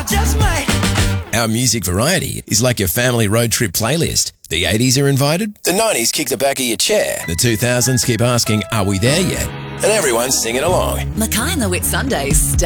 just might. Our music variety is like your family road trip playlist. The 80s are invited, the 90s kick the back of your chair, the 2000s keep asking, are we there yet? And everyone's singing along. Mackay and the Whit Sundays start